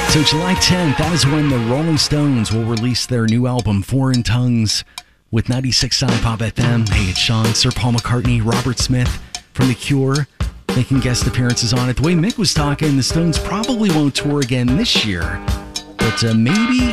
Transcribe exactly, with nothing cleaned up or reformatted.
So July tenth, that is when the Rolling Stones will release their new album, Foreign Tongues, with ninety-six point nine Pop F M. Hey, it's Sean, Sir Paul McCartney, Robert Smith from The Cure, making guest appearances on it. The way Mick was talking, the Stones probably won't tour again this year, but uh, maybe